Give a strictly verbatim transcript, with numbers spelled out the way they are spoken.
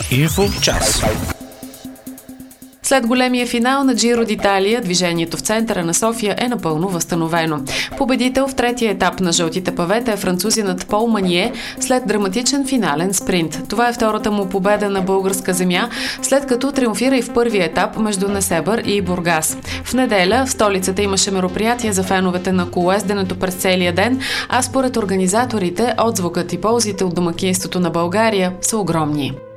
Инфо час. След големия финал на Джиро д'Италия, движението в центъра на София е напълно възстановено. Победител в третия етап на жълтите павета е французинът Пол Манье след драматичен финален спринт. Това е втората му победа на българска земя, след като триумфира и в първия етап между Несебър и Бургас. В неделя в столицата имаше мероприятие за феновете на колоезденето през целия ден, а според организаторите отзвукът и ползите от домакинството на България са огромни.